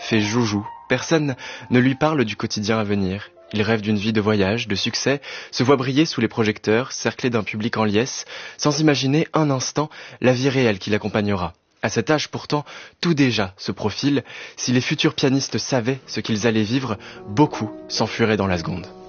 fait joujou. Personne ne lui parle du quotidien à venir. Il rêve d'une vie de voyage, de succès, se voit briller sous les projecteurs, cerclé d'un public en liesse, sans imaginer un instant la vie réelle qui l'accompagnera. À cet âge pourtant, tout déjà se profile. Si les futurs pianistes savaient ce qu'ils allaient vivre, beaucoup s'enfuiraient dans la seconde.